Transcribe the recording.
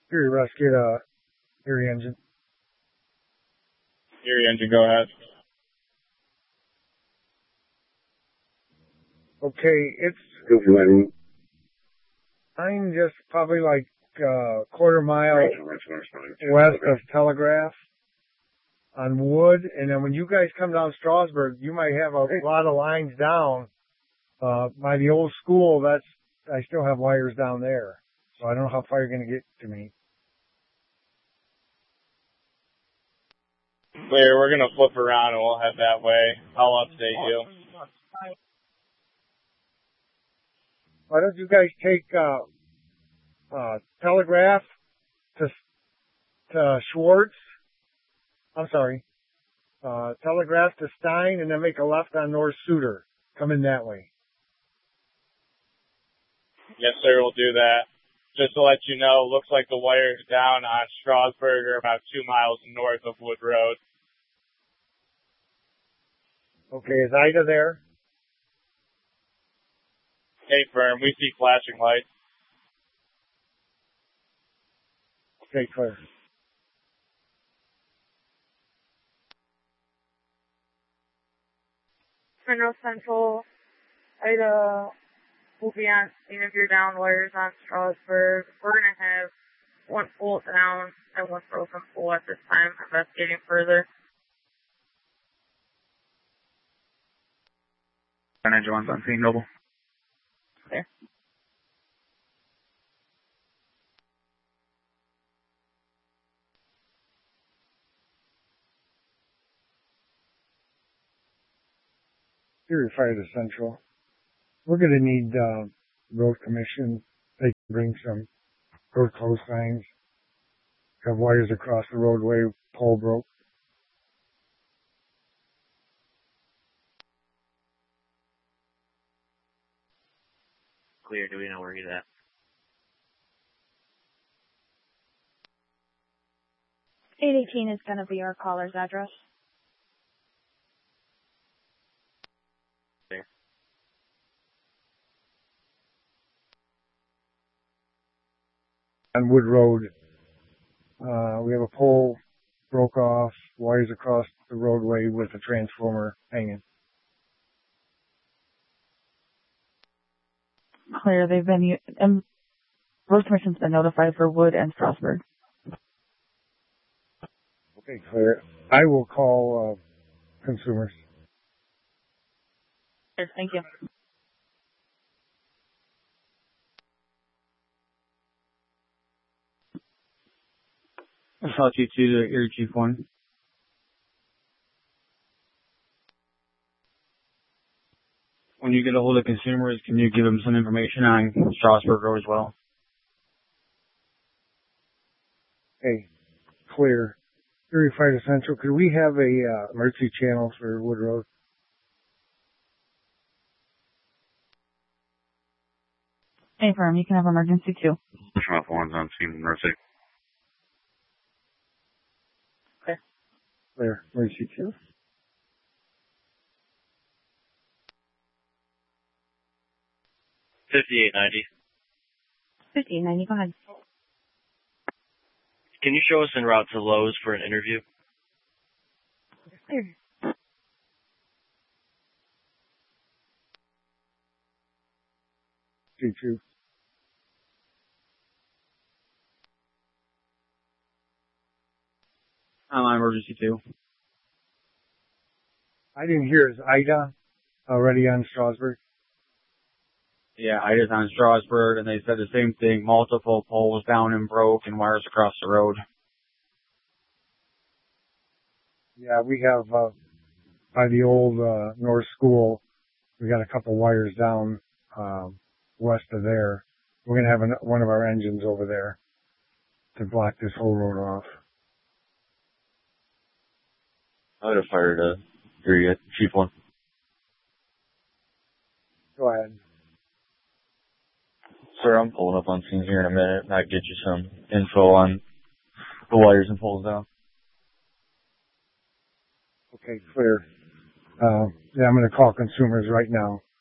Erie Rescue, Erie Engine. Erie Engine, go ahead. Okay, it's I'm just probably like quarter mile west of Telegraph on Wood, and then when you guys come down Strasburg, you might have a lot of lines down by the old school. I still have wires down there, so I don't know how far you're going to get to me. Clear, we're going to flip around and we'll head that way. I'll update you. Why don't you guys take Telegraph to Schwartz? I'm sorry. Telegraph to Stein, and then make a left on North Suter. Come in that way. Yes, sir, we'll do that. Just to let you know, looks like the wires down on Strasburg are about 2 miles north of Wood Road. Okay, is Ida there? Hey, firm, we see flashing lights. Okay, clear. Monroe Central, Ida will be on scene if you're down wires on Strasburg. We're going to have one pole down and one broken pole at this time, investigating further. Engine 1's on scene, Noble. There. Erie Fire to Central. We're going to need road commission. They can bring some road closed signs. Have wires across the roadway, pole broke. Clear, do we know where he's at? $818 is going to be our caller's address. There. On Wood Road, we have a pole broke off, wires across the roadway with a transformer hanging. Clear, they've been, road commission's been notified for Wood and Strasburg. Okay, clear. I will call consumers. Yes, thank you. I'll you to the Erie Chief 1. When you get a hold of consumers, can you give them some information on Strasburg Road as well? Okay, clear. Erie Fire Central, could we have a emergency channel for Wood Road? Hey, firm, you can have emergency too. Off 1's on scene, Mercy. Okay. Clear. Emergency 2. $58.90. 5890, go ahead. Can you show us en route to Lowe's for an interview? Clear. G2. I'm on emergency 2. I didn't hear. Is Ida already on Strasburg? Yeah, I just on Strasburg, and they said the same thing. Multiple poles down and broke and wires across the road. Yeah, we have by the old North School, we got a couple wires down west of there. We're going to have one of our engines over there to block this whole road off. I would have fired Erie Chief 1. Go ahead. Sir, I'm pulling up on scene here in a minute, and I'll get you some info on the wires and poles down. Okay, clear. Yeah, I'm going to call consumers right now.